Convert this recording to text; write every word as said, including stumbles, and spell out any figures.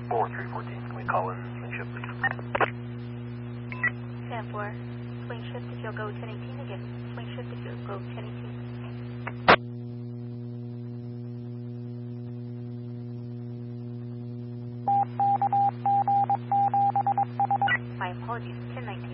four three fourteen, can we call in swing shift, please? ten four, swing shift if you'll go ten eighteen again. Swing shift if you'll go ten eighteen. My apologies, ten nineteen.